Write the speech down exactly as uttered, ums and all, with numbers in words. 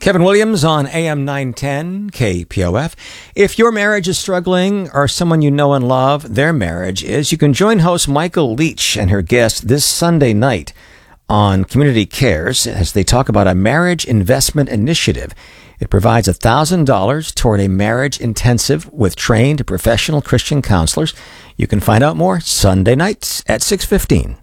Kevin Williams on A M nine ten K P O F. If your marriage is struggling or someone you know and love, their marriage is, you can join host Michael Leach and her guest this Sunday night on Community Cares as they talk about a marriage investment initiative. It provides one thousand dollars toward a marriage intensive with trained professional Christian counselors. You can find out more Sunday nights at six fifteen.